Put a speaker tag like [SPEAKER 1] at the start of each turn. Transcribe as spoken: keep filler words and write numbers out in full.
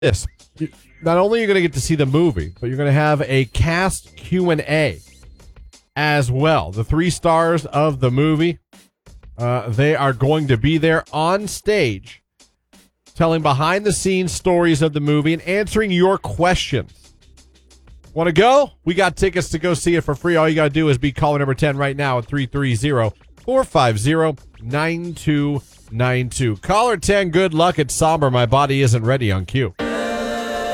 [SPEAKER 1] this. Not only are you going to get to see the movie, but you're going to have a cast Q and A as well. The three stars of the movie, uh, they are going to be there on stage telling behind-the-scenes stories of the movie and answering your questions. Want to go? We got tickets to go see it for free. All you got to do is be caller number ten right now at three three zero, four five zero, nine two nine two. Caller ten, good luck. It's somber. My body isn't ready on cue.